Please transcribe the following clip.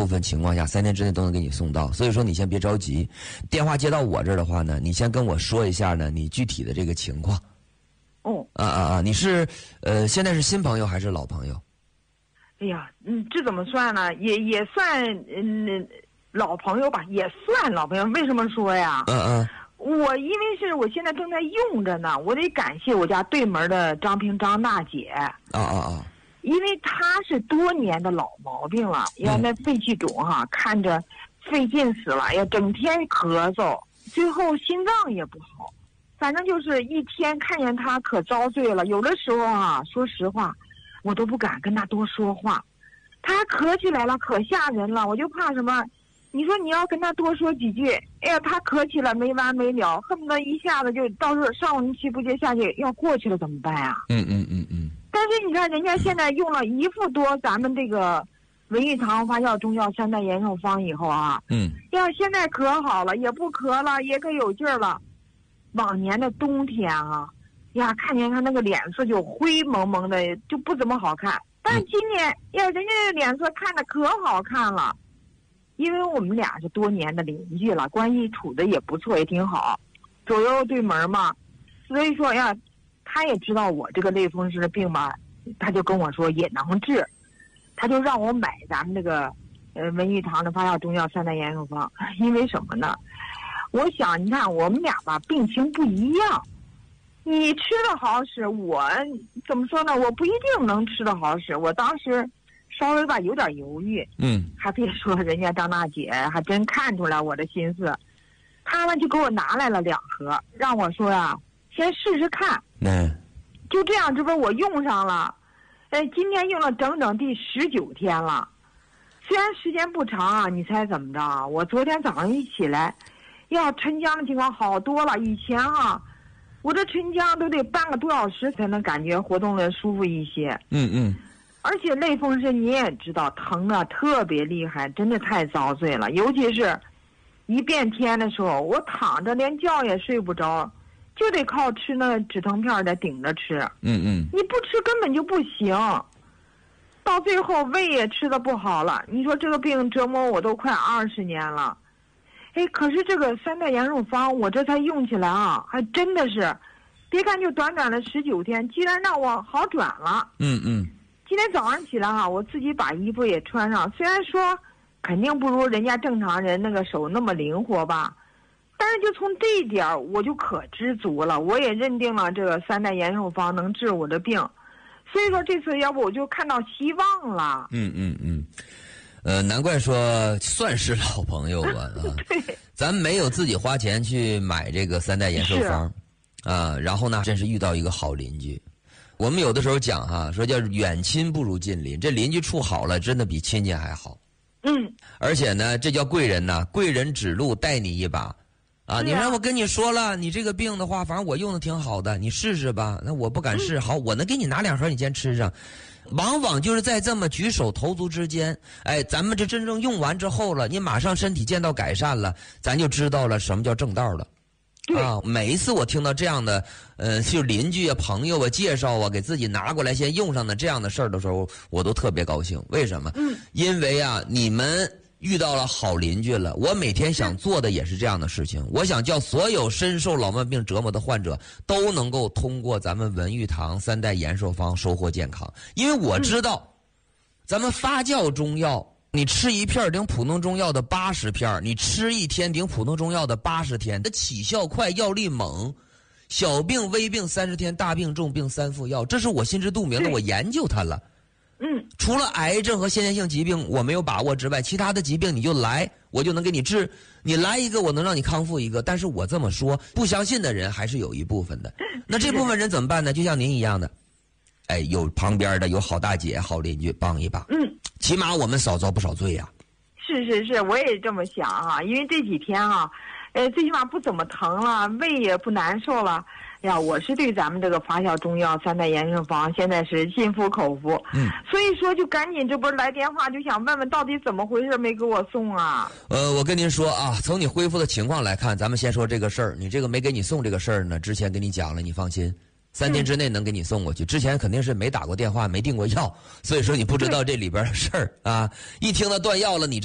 部分情况下3天之内都能给你送到。所以说你先别着急，电话接到我这儿的话呢，你先跟我说一下呢你具体的这个情况。你是现在是新朋友还是老朋友？ 哎呀，这怎么算呢？也算老朋友吧，也算老朋友。为什么说呀？我因为是我现在正在用着呢，我得感谢我家对门的张平张大姐。因为她是多年的老毛病了，那肺气肿看着费劲死了，整天咳嗽，最后心脏也不好。反正就是一天看见她可遭罪了，有的时候说实话，我都不敢跟她多说话。她咳起来了，可吓人了，我就怕什么？你说你要跟她多说几句，她咳起来没完没了，恨不得一下子就到时候上气不接下气要过去了，怎么办啊？但是你看人家现在用了1副多咱们这个文玉堂发酵中药3代延寿方以后现在可好了，也不咳了，也可有劲儿了。往年的冬天看见他那个脸色就灰蒙蒙的，就不怎么好看。但是今年人家的脸色看着可好看了，因为我们俩是多年的邻居了，关系处的也不错，也挺好，左右对门嘛。所以说他也知道我这个类风湿的病吧，他就跟我说也能治，他就让我买咱们这个文玉堂的发酵中药3代延寿方。因为什么呢？我想你看我们俩吧病情不一样，你吃的好使，我怎么说呢？我不一定能吃的好使。我当时稍微吧有点犹豫，还别说人家张大姐还真看出来我的心思，她呢就给我拿来了2盒，让我说先试试看。就这样，这不我用上了，今天用了整整第19天了。虽然时间不长你猜怎么着？我昨天早上一起来，沉僵的情况好多了。以前我这沉僵都得半个多小时才能感觉活动的舒服一些。而且类风湿你也知道，疼的特别厉害，真的太遭罪了。尤其是一变天的时候，我躺着连觉也睡不着，就得靠吃那止疼片再顶着吃。你不吃根本就不行，到最后胃也吃的不好了。你说这个病折磨我都快20年了。可是这个3代延寿方我这才用起来还真的是，别看就短短的19天，居然让我好转了。今天早上起来我自己把衣服也穿上，虽然说肯定不如人家正常人那个手那么灵活吧，但是就从这一点我就可知足了。我也认定了这个3代延寿方能治我的病，所以说这次要不我就看到希望了。 难怪说算是老朋友吧对， 咱没有自己花钱去买这个3代延寿方然后呢真是遇到一个好邻居。我们有的时候讲说叫远亲不如近邻，这邻居处好了真的比亲戚还好。而且呢这叫贵人贵人指路带你一把你让我跟你说了，你这个病的话反正我用的挺好的，你试试吧。那我不敢试，好，我能给你拿2盒，你先吃上。往往就是在这么举手投足之间，咱们这真正用完之后了，你马上身体见到改善了，咱就知道了什么叫正道了。每一次我听到这样的就邻居朋友介绍给自己拿过来先用上的这样的事儿的时候，我都特别高兴。为什么？因为你们遇到了好邻居了。我每天想做的也是这样的事情，我想叫所有深受老慢病折磨的患者都能够通过咱们文玉堂3代延寿方收获健康。因为我知道咱们发酵中药，你吃1片顶普通中药的80片，你吃1天顶普通中药的80天，它起效快，药力猛，小病微病30天，大病重病3副药，这是我心知肚明的，我研究它了。除了癌症和先天性疾病我没有把握之外，其他的疾病你就来，我就能给你治。你来一个我能让你康复一个。但是我这么说，不相信的人还是有一部分的。那这部分人怎么办呢？就像您一样的，有旁边的有好大姐好邻居帮一把，起码我们少遭不少罪呀。 是，我也这么想因为这几天最起码不怎么疼了，胃也不难受了。我是对咱们这个发酵中药3代延寿方现在是心服口服。所以说就赶紧，这不是来电话就想问问到底怎么回事没给我送我跟您说从你恢复的情况来看，咱们先说这个事儿。你这个没给你送这个事儿呢，之前跟你讲了，你放心，3天之内能给你送过去。之前肯定是没打过电话，没订过药，所以说你不知道这里边的事儿一听到断药了，你